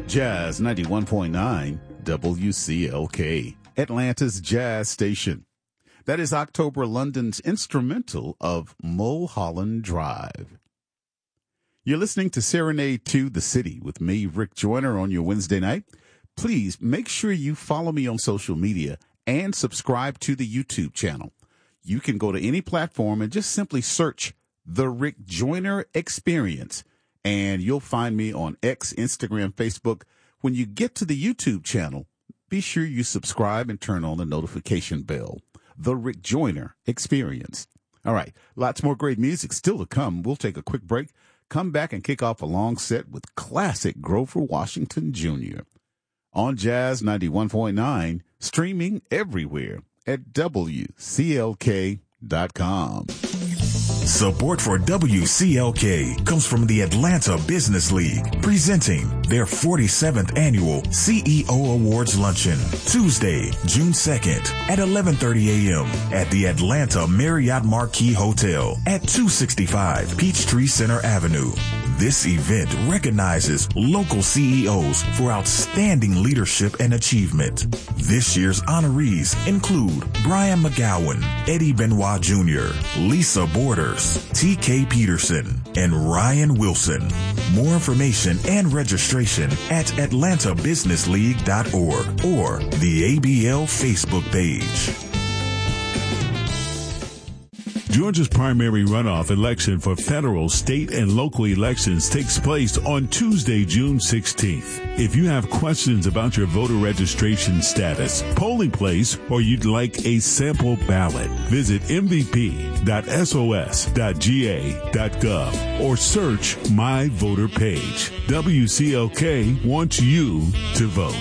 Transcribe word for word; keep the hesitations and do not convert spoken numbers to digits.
Jazz ninety-one point nine W C L K, Atlanta's jazz station. That is October London's instrumental of Mulholland Drive. You're listening to Serenade to the City with me, Rick Joyner, on your Wednesday night. Please make sure you follow me on social media and subscribe to the YouTube channel. You can go to any platform and just simply search The Rick Joyner Experience, and you'll find me on X, Instagram, Facebook. When you get to the YouTube channel, be sure you subscribe and turn on the notification bell. The Rick Joyner Experience. All right, lots more great music still to come. We'll take a quick break, come back and kick off a long set with classic Grover Washington Junior on Jazz ninety-one point nine, streaming everywhere at W C L K dot com. Support for W C L K comes from the Atlanta Business League, presenting their forty-seventh annual C E O Awards Luncheon, Tuesday, June second at eleven thirty a.m. at the Atlanta Marriott Marquis Hotel at two sixty-five Peachtree Center Avenue. This event recognizes local C E Os for outstanding leadership and achievement. This year's honorees include Brian McGowan, Eddie Benoit Junior, Lisa Borders, T K Peterson, and Ryan Wilson. More information and registration at atlanta business league dot org or the A B L Facebook page. Georgia's primary runoff election for federal, state, and local elections takes place on Tuesday, June sixteenth. If you have questions about your voter registration status, polling place, or you'd like a sample ballot, visit m v p dot s o s dot g a dot gov or search My Voter Page. W C L K wants you to vote.